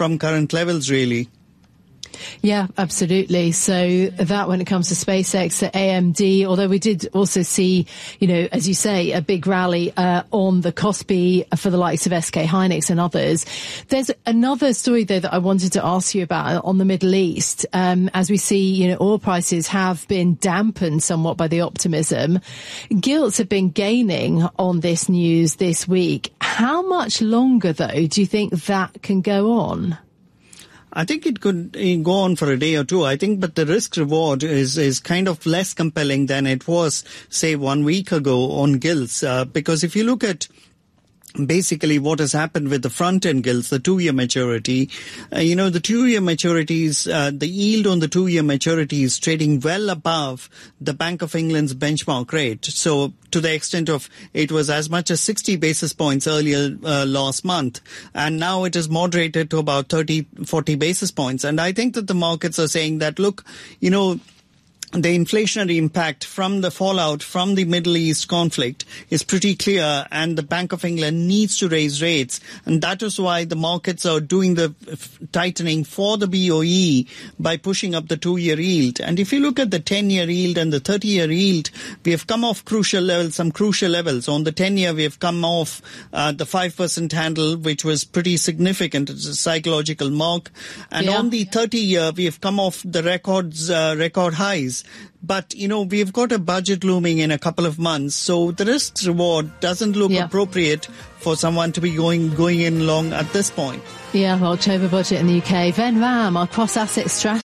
from current levels, really. Yeah, absolutely. So that when it comes to SpaceX, AMD, although we did also see, as you say, a big rally on the Kospi for the likes of SK Hynix and others. There's another story, though, that I wanted to ask you about on the Middle East. As we see, oil prices have been dampened somewhat by the optimism. Gilts have been gaining on this news this week. How much longer, though, do you think that can go on? I think it could go on for a day or two. I think, but the risk reward is kind of less compelling than it was, say, 1 week ago on gilts. Because if you look at basically what has happened with the front-end gilts, the 2-year maturity, the 2-year maturities, the yield on the 2-year maturity is trading well above the Bank of England's benchmark rate. So to the extent of it was as much as 60 basis points earlier last month, and now it is moderated to about 30, 40 basis points. And I think that the markets are saying that, look, the inflationary impact from the fallout from the Middle East conflict is pretty clear, and the Bank of England needs to raise rates. And that is why the markets are doing the tightening for the BOE by pushing up the 2-year yield. And if you look at the 10-year yield and the 30-year yield, we have come off some crucial levels. On the 10-year, we have come off the 5% handle, which was pretty significant. It's a psychological mark. And on the 30-year, we have come off the record highs. But, we've got a budget looming in a couple of months, so the risk reward doesn't look appropriate for someone to be going in long at this point. Yeah, October budget in the UK. Ven Ram, our cross-asset strategy.